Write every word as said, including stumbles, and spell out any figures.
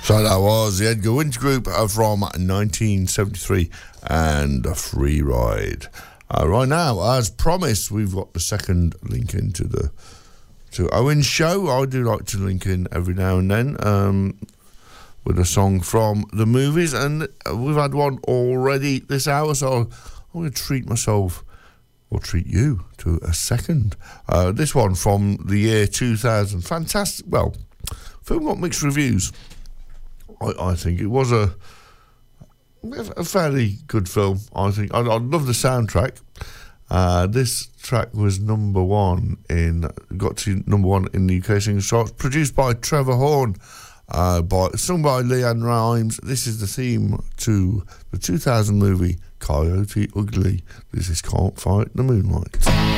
So that was the Edgar Winter Group uh, from nineteen seventy-three and a Free Ride. Uh, right now, as promised, we've got the second link into the to Owen's show. I do like to link in every now and then um, with a song from the movies, and we've had one already this hour, so I'm going to treat myself, or treat you, to a second. Uh, this one from the year two thousand. Fantastic. Well, film got mixed reviews. I, I think it was a a fairly good film. I think I, I love the soundtrack. Uh, this track was number one in got to number one in the U K singles charts. Produced by Trevor Horn, uh, by sung by Leanne Rimes. This is the theme to the two thousand movie Coyote Ugly. This is Can't Fight the Moonlight.